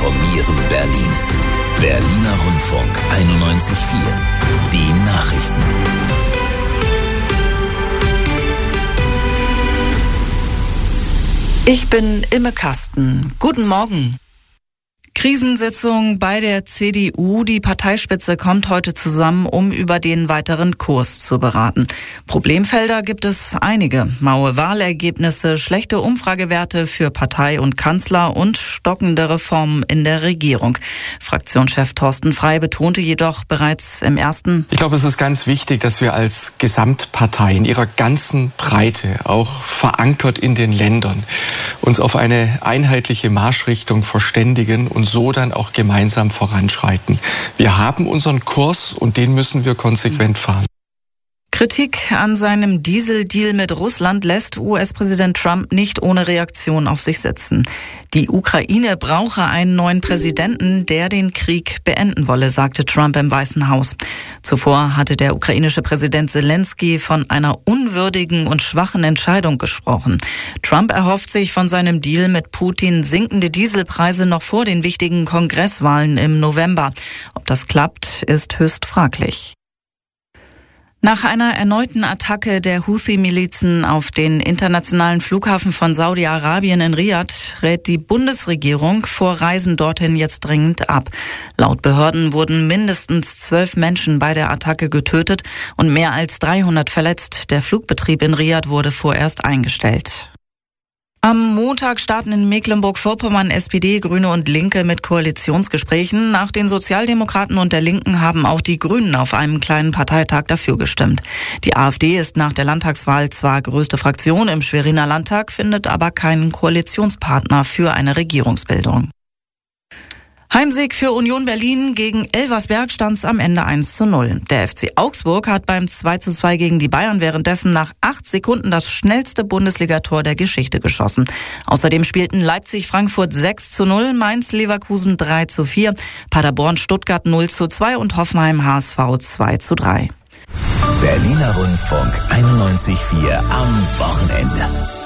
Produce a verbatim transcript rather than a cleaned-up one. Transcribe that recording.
informieren Berlin. Berliner Rundfunk einundneunzig Komma vier. Die Nachrichten. Ich bin Imme Kasten. Guten Morgen. Krisensitzung bei der C D U. Die Parteispitze kommt heute zusammen, um über den weiteren Kurs zu beraten. Problemfelder gibt es einige. Maue Wahlergebnisse, schlechte Umfragewerte für Partei und Kanzler und stockende Reformen in der Regierung. Fraktionschef Thorsten Frey betonte jedoch bereits im ersten... Ich glaube, es ist ganz wichtig, dass wir als Gesamtpartei in ihrer ganzen Breite, auch verankert in den Ländern, uns auf eine einheitliche Marschrichtung verständigen und so dann auch gemeinsam voranschreiten. Wir haben unseren Kurs und den müssen wir konsequent fahren. Kritik an seinem Dieseldeal mit Russland lässt U S-Präsident Trump nicht ohne Reaktion auf sich sitzen. Die Ukraine brauche einen neuen Präsidenten, der den Krieg beenden wolle, sagte Trump im Weißen Haus. Zuvor hatte der ukrainische Präsident Zelensky von einer unwürdigen und schwachen Entscheidung gesprochen. Trump erhofft sich von seinem Deal mit Putin sinkende Dieselpreise noch vor den wichtigen Kongresswahlen im November. Ob das klappt, ist höchst fraglich. Nach einer erneuten Attacke der Houthi-Milizen auf den internationalen Flughafen von Saudi-Arabien in Riad rät die Bundesregierung vor Reisen dorthin jetzt dringend ab. Laut Behörden wurden mindestens zwölf Menschen bei der Attacke getötet und mehr als dreihundert verletzt. Der Flugbetrieb in Riad wurde vorerst eingestellt. Am Montag starten in Mecklenburg-Vorpommern S P D, Grüne und Linke mit Koalitionsgesprächen. Nach den Sozialdemokraten und der Linken haben auch die Grünen auf einem kleinen Parteitag dafür gestimmt. Die AfD ist nach der Landtagswahl zwar größte Fraktion im Schweriner Landtag, findet aber keinen Koalitionspartner für eine Regierungsbildung. Heimsieg für Union Berlin. Gegen Elversberg stand es am Ende eins zu null. Der F C Augsburg hat beim zwei zu zwei gegen die Bayern währenddessen nach acht Sekunden das schnellste Bundesligator der Geschichte geschossen. Außerdem spielten Leipzig-Frankfurt sechs zu null, Mainz-Leverkusen drei zu vier, Paderborn-Stuttgart null zu zwei und Hoffenheim-H S V zwei zu drei. Berliner Rundfunk einundneunzig Komma vier am Wochenende.